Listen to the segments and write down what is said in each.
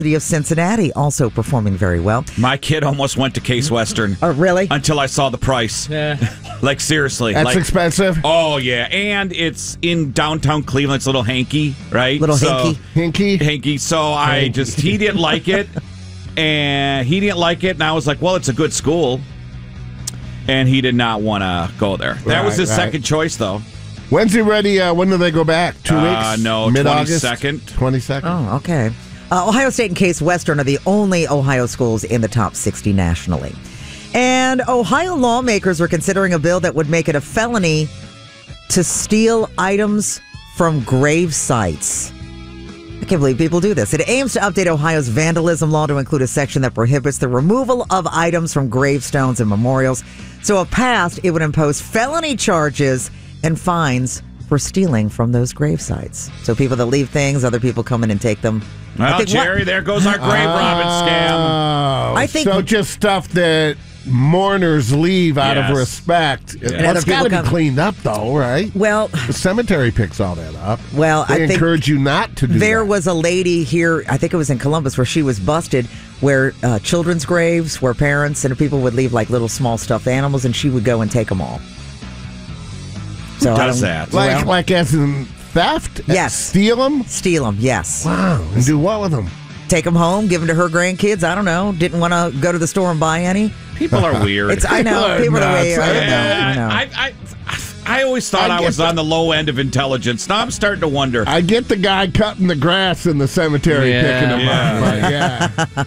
University of Cincinnati also performing very well. My kid almost went to Case Western. Oh, really? Until I saw the price. Yeah. Like, seriously. That's expensive? Oh, yeah. And it's in downtown Cleveland. It's a little hanky, right? Hinky? So he didn't like it. And he didn't like it. And I was like, well, it's a good school. And he did not want to go there. That was his second choice, though. When's he ready? When do they go back? 2 weeks? No, Mid-August? 22nd. 22nd. Oh, okay. Ohio State and Case Western are the only Ohio schools in the top 60 nationally. And Ohio lawmakers are considering a bill that would make it a felony to steal items from grave sites. I can't believe people do this. It aims to update Ohio's vandalism law to include a section that prohibits the removal of items from gravestones and memorials. So if passed, it would impose felony charges and fines for stealing from those grave sites. So people that leave things, other people come in and take them. Well, Jerry, there goes our grave robbing scam. I think so. Just stuff that mourners leave out of respect. Yes. And it's got to be cleaned up, though, right? Well, the cemetery picks all that up. Well, they encourage you not to do that. There was a lady here, I think it was in Columbus, where she was busted, where children's graves, where parents and people would leave like little small stuffed animals, and she would go and take them all. So does that? Like as in theft? Yes. Steal them? Steal them, yes. Wow. And do what with them? Take them home, give them to her grandkids. I don't know. Didn't want to go to the store and buy any. People are weird. I know. People are weird. I know. I always thought I was on the low end of intelligence. Now I'm starting to wonder. I get the guy cutting the grass in the cemetery picking them up.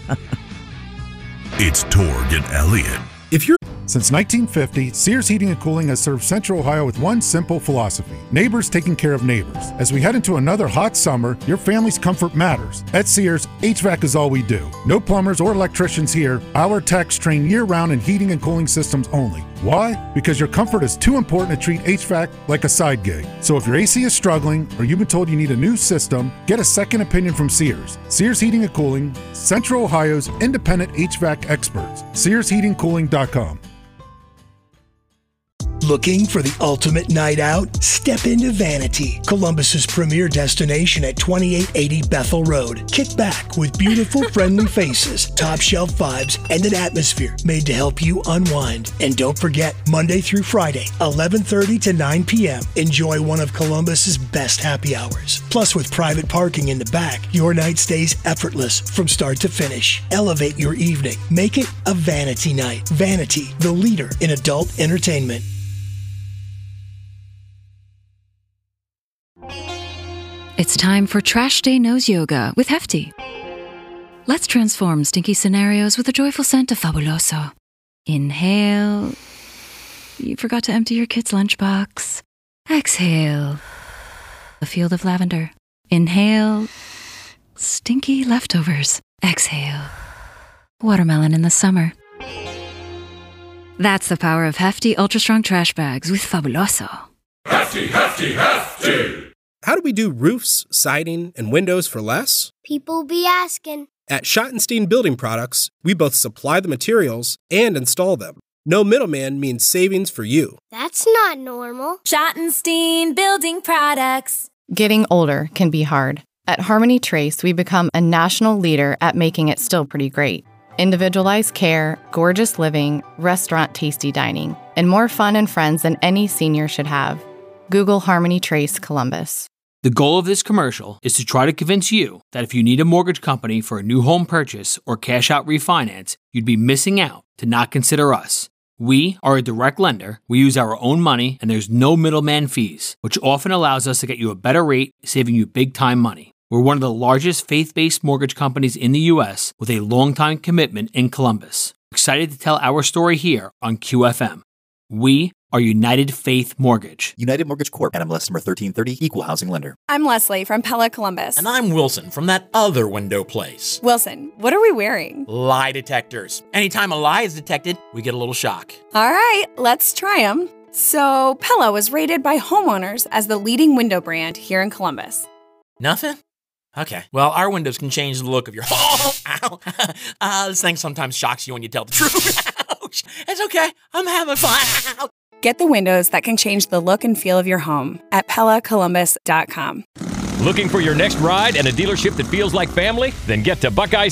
It's Torg and Elliott. Since 1950, Sears Heating and Cooling has served Central Ohio with one simple philosophy: neighbors taking care of neighbors. As we head into another hot summer, your family's comfort matters. At Sears, HVAC is all we do. No plumbers or electricians here. Our techs train year-round in heating and cooling systems only. Why? Because your comfort is too important to treat HVAC like a side gig. So if your AC is struggling or you've been told you need a new system, get a second opinion from Sears. Sears Heating and Cooling, Central Ohio's independent HVAC experts. SearsHeatingCooling.com. Looking for the ultimate night out? Step into Vanity, Columbus's premier destination at 2880 Bethel Road. Kick back with beautiful, friendly faces, top shelf vibes, and an atmosphere made to help you unwind. And don't forget, Monday through Friday, 11:30 to 9 p.m., enjoy one of Columbus's best happy hours. Plus, with private parking in the back, your night stays effortless from start to finish. Elevate your evening. Make it a Vanity night. Vanity, the leader in adult entertainment. It's time for Trash Day Nose Yoga with Hefty. Let's transform stinky scenarios with a joyful scent of Fabuloso. Inhale. You forgot to empty your kid's lunchbox. Exhale. A field of lavender. Inhale. Stinky leftovers. Exhale. Watermelon in the summer. That's the power of Hefty Ultra Strong Trash Bags with Fabuloso. Hefty, Hefty, Hefty! How do we do roofs, siding, and windows for less? People be asking. At Schottenstein Building Products, we both supply the materials and install them. No middleman means savings for you. That's not normal. Schottenstein Building Products. Getting older can be hard. At Harmony Trace, we become a national leader at making it still pretty great. Individualized care, gorgeous living, restaurant tasty dining, and more fun and friends than any senior should have. Google Harmony Trace Columbus. The goal of this commercial is to try to convince you that if you need a mortgage company for a new home purchase or cash out refinance, you'd be missing out to not consider us. We are a direct lender, we use our own money, and there's no middleman fees, which often allows us to get you a better rate, saving you big time money. We're one of the largest faith-based mortgage companies in the U.S. with a long-time commitment in Columbus. We're excited to tell our story here on QFM. We are United Faith Mortgage. United Mortgage Corp. NMLS number 1330, Equal Housing Lender. I'm Leslie from Pella Columbus. And I'm Wilson from that other window place. Wilson, what are we wearing? Lie detectors. Anytime a lie is detected, we get a little shock. All right, let's try them. So, Pella was rated by homeowners as the leading window brand here in Columbus. Nothing? Okay. Well, our windows can change the look of your home. Ow. This thing sometimes shocks you when you tell the truth. Ouch. It's okay. I'm having fun. Get the windows that can change the look and feel of your home at PellaColumbus.com. Looking for your next ride and a dealership that feels like family? Then get to Buckeye